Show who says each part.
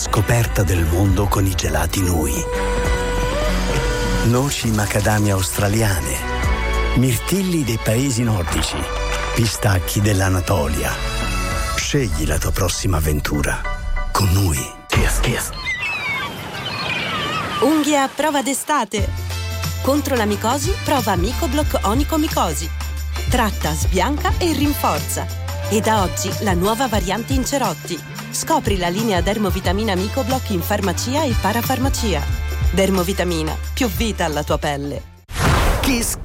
Speaker 1: Scoperta del mondo con i gelati Nui. Noci macadamia australiane, mirtilli dei paesi nordici, pistacchi dell'Anatolia. Scegli la tua prossima avventura con Nui. Kiss.
Speaker 2: Unghie a prova d'estate. Contro la micosi, prova Micoblock Onicomicosi. Tratta, sbianca e rinforza. E da oggi la nuova variante in cerotti. Scopri la linea Dermovitamina Micoblock in farmacia e parafarmacia. Dermovitamina, più vita alla tua pelle.
Speaker 1: Kiss